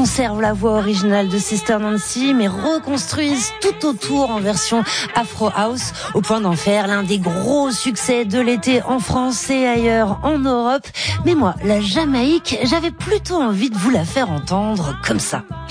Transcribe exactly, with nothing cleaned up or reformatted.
conservent la voix originale de Sister Nancy, mais reconstruisent tout autour en version Afro House, au point d'en faire l'un des gros succès de l'été en France et ailleurs en Europe. Mais moi, la Jamaïque, j'avais plutôt envie de vous la faire entendre comme ça.